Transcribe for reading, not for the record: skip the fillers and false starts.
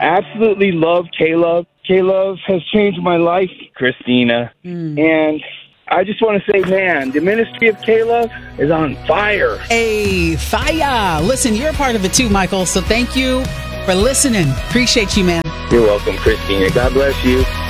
absolutely love K-Love. K-Love has changed my life, Christina. And I just want to say, man, the ministry of K-Love is on fire. Hey, fire. Listen, you're a part of it too, Michael. So thank you for listening. Appreciate you, man. You're welcome, Christina. God bless you.